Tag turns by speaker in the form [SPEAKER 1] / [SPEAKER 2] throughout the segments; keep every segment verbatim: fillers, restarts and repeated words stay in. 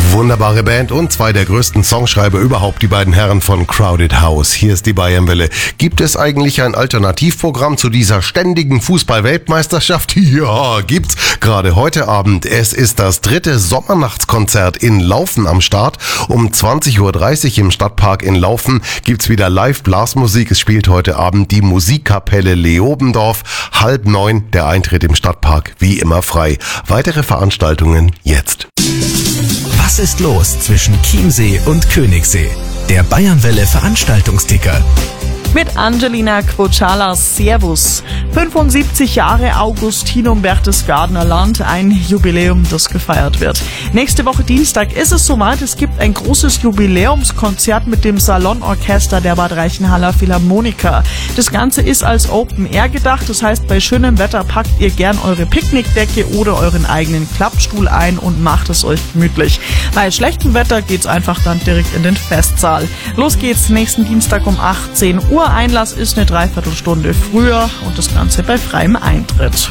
[SPEAKER 1] Wunderbare Band und zwei der größten Songschreiber überhaupt, die beiden Herren von Crowded House. Hier ist die Bayernwelle. Gibt es eigentlich ein Alternativprogramm zu dieser ständigen Fußball-Weltmeisterschaft? Ja, gibt's. Gerade heute Abend. Es ist das dritte Sommernachtskonzert in Laufen am Start. Um zwanzig Uhr dreißig im Stadtpark in Laufen gibt's wieder Live-Blasmusik. Es spielt heute Abend die Musikkapelle Leobendorf. Halb neun der Eintritt im Stadtpark, wie immer frei. Weitere Veranstaltungen jetzt.
[SPEAKER 2] Was ist los zwischen Chiemsee und Königssee? Der Bayernwelle Veranstaltungsticker.
[SPEAKER 3] Mit Angelina Quochala, Servus. fünfundsiebzig Jahre Augustinum Berchtesgadener Land, ein Jubiläum, das gefeiert wird. Nächste Woche Dienstag ist es soweit. Es gibt ein großes Jubiläumskonzert mit dem Salonorchester der Bad Reichenhaller Philharmoniker. Das Ganze ist als Open Air gedacht. Das heißt, bei schönem Wetter packt ihr gern eure Picknickdecke oder euren eigenen Klappstuhl ein und macht es euch gemütlich. Bei schlechtem Wetter geht's einfach dann direkt in den Festsaal. Los geht's nächsten Dienstag um achtzehn Uhr. Einlass ist eine Dreiviertelstunde früher und das Ganze bei freiem Eintritt.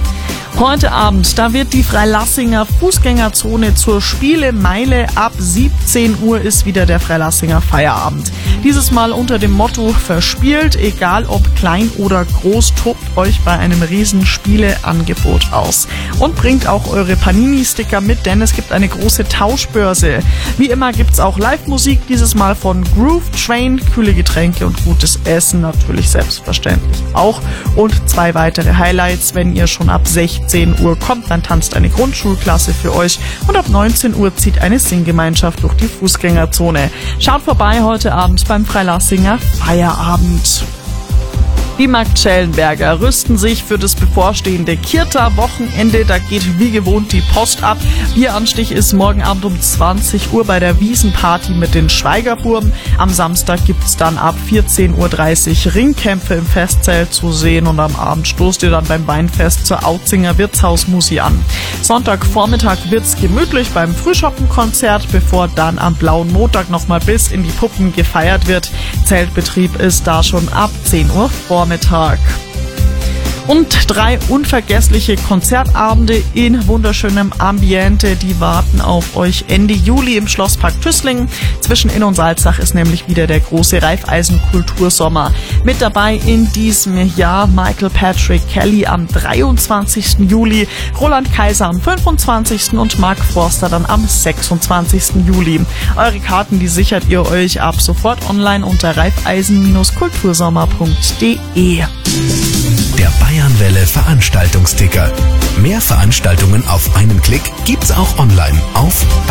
[SPEAKER 3] Heute Abend, da wird die Freilassinger Fußgängerzone zur Spielemeile. Ab siebzehn Uhr ist wieder der Freilassinger Feierabend. Dieses Mal unter dem Motto verspielt, egal ob klein oder groß, tobt euch bei einem riesen Spieleangebot aus. Und bringt auch eure Panini-Sticker mit, denn es gibt eine große Tauschbörse. Wie immer gibt's auch Live-Musik, dieses Mal von Groove Train, kühle Getränke und gutes Essen natürlich selbstverständlich auch. Und zwei weitere Highlights, wenn ihr schon ab sechzehn Uhr kommt, dann tanzt eine Grundschulklasse für euch und ab neunzehn Uhr zieht eine Singgemeinschaft durch die Fußgängerzone. Schaut vorbei heute Abend beim Freilassinger Feierabend. Die Marktschellenberger rüsten sich für das bevorstehende Kirta-Wochenende. Da geht wie gewohnt die Post ab. Bieranstich ist morgen Abend um zwanzig Uhr bei der Wiesenparty mit den Schweigerburben. Am Samstag gibt's dann ab vierzehn Uhr dreißig Ringkämpfe im Festzelt zu sehen und am Abend stoßt ihr dann beim Weinfest zur Auzinger Wirtshausmusi an. Sonntagvormittag wird's gemütlich beim Frühschoppenkonzert, bevor dann am blauen Montag nochmal bis in die Puppen gefeiert wird. Zeltbetrieb ist da schon ab zehn Uhr Vormittag. Und drei unvergessliche Konzertabende in wunderschönem Ambiente, die warten auf euch Ende Juli im Schlosspark Tüßlingen. Zwischen Inn und Salzach ist nämlich wieder der große Raiffeisen-Kultursommer. Mit dabei in diesem Jahr Michael Patrick Kelly am dreiundzwanzigsten Juli, Roland Kaiser am fünfundzwanzigsten und Mark Forster dann am sechsundzwanzigsten Juli. Eure Karten, die sichert ihr euch ab sofort online unter raiffeisen kultursommer punkt de.
[SPEAKER 2] Der Bayernwelle Veranstaltungsticker. Mehr Veranstaltungen auf einen Klick gibt's auch online auf